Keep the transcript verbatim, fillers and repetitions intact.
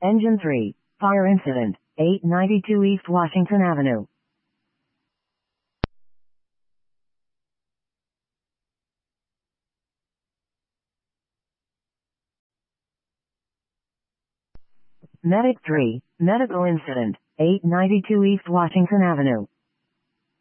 Engine three. Fire incident, eight ninety-two East Washington Avenue. Medic three. Medical incident, eight ninety-two East Washington Avenue.